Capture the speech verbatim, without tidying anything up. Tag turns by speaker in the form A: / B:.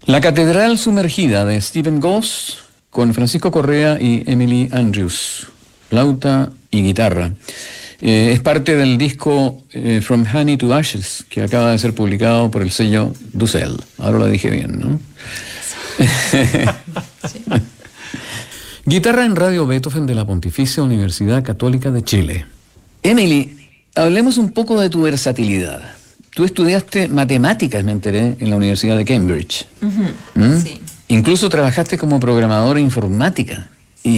A: La Catedral Sumergida de Stephen Goss con Francisco Correa y Emily Andrews, flauta y guitarra. Eh, es parte del disco eh, From Honey to Ashes, que acaba de ser publicado por el sello Dussel. Ahora lo dije bien, ¿no? Sí. Guitarra en Radio Beethoven de la Pontificia Universidad Católica de Chile. Emily, hablemos un poco de tu versatilidad. Tú estudiaste matemáticas, me enteré, en la Universidad de Cambridge.
B: Uh-huh.
A: ¿Mm?
B: Sí.
A: Incluso trabajaste como programadora informática.